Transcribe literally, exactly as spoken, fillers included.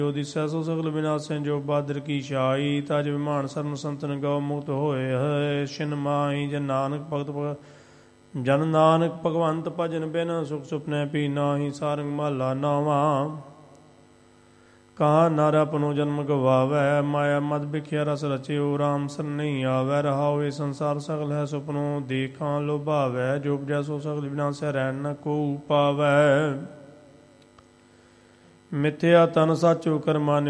ਜੋ ਦਿਸੈ ਸੋ ਸਗਲ ਵਿਨਾਸ਼ੈ ਜੋ ਬਾਦਰ ਕੀ ਛਾਈ। ਤਜ ਵਿਮਾਨ ਸਰਮ ਸੰਤਨ ਗਉ ਮੁਕਤ ਹੋਏ ਹੈ ਛਿਨ ਮਾਈ। ਜਨ ਨਾਨਕ ਭਗਤ ਜਨ ਨਾਨਕ ਭਗਵੰਤ ਭਜਨ ਬਿਨ ਸੁਖ ਸੁਪਨੈ ਪੀ ਨਾਹੀ। ਸਾਰੰਗ ਮਹਲਾ ਨਾਵਾਂ। ਕਹਾ ਨਰ ਆਪਣੋ ਜਨਮ ਗਵਾਵੈ ਮਾਇਆ ਮਦ ਬਿਖਿਆ ਰਸ ਰਚਿਓ। ਰਾਮ ਸਰਨਈ ਆਵੈ ਰਹਾਉ ਇਹ ਸੰਸਾਰ ਸਗਲ ਹੈ ਸੁਪਨੋ। ਦੇਖਾਂ ਲੋਭਾਵੈ ਜੋ ਉਪਜੈ ਸੋ ਸਗਲ ਵਿਨਾਸ਼ੈ ਰਹਿਣ ਨ ਕੋ ਪਾਵੈ। ਮਿਥਿਆ ਤਨ ਸਾਚੋ ਕਰਮਾ